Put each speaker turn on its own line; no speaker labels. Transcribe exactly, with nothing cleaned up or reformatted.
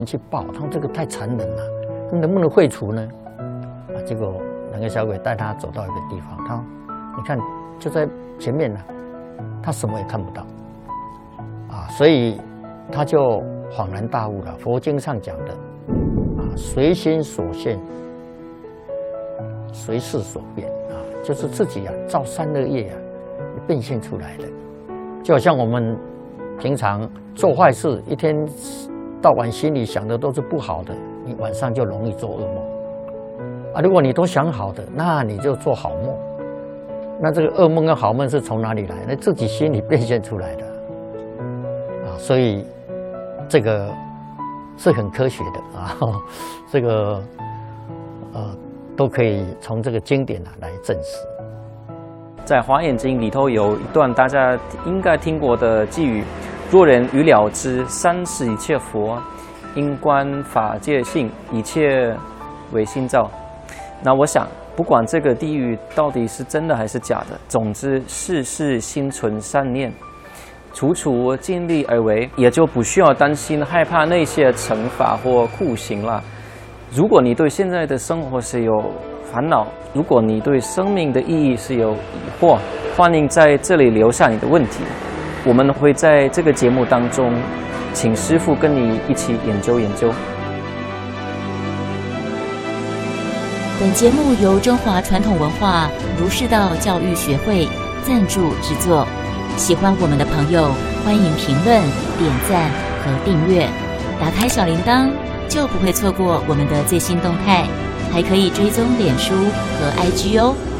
去报，他说这个太残忍了，能不能废除呢？啊，结果两个小鬼带他走到一个地方，他说你看就在前面呢，他什么也看不到，啊，所以他就恍然大悟了。佛经上讲的啊，随心所现，随事所变啊，就是自己啊造善恶业啊变现出来的，就好像我们平常做坏事，一天到晚心里想的都是不好的，你晚上就容易做噩梦啊。如果你都想好的，那你就做好梦。那这个噩梦跟好梦是从哪里来？那自己心里变现出来的啊。所以这个是很科学的啊，这个呃都可以从这个经典啊来证实。
在《华严经》里头有一段大家应该听过的偈语：若人欲了知三世一切佛，因观法界性，一切唯心造。那我想，不管这个地狱到底是真的还是假的，总之事事心存善念，处处尽力而为，也就不需要担心害怕那些惩罚或酷刑了。如果你对现在的生活是有烦恼，如果你对生命的意义是有疑惑，欢迎在这里留下你的问题，我们会在这个节目当中请师父跟你一起研究研究。
本节目由中华传统文化儒释道教育学会赞助制作，喜欢我们的朋友欢迎评论、点赞和订阅，打开小铃铛就不会错过我们的最新动态，还可以追踪脸书和 I G 哦。